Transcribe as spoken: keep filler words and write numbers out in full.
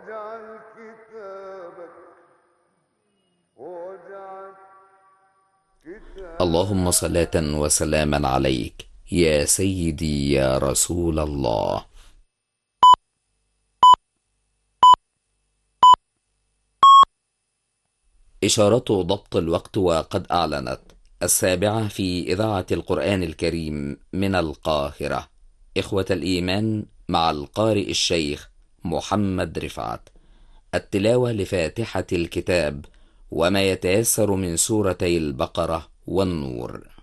واجعل كتابك واجعل اللهم كتابك صلاة وسلاما عليك يا سيدي يا رسول الله. إشارة ضبط الوقت وقد أعلنت السابعة في إذاعة القرآن الكريم من القاهرة. إخوة الإيمان، مع القارئ الشيخ محمد رفعت. التلاوة لفاتحة الكتاب وما يتيسر من سورتي البقرة والنور.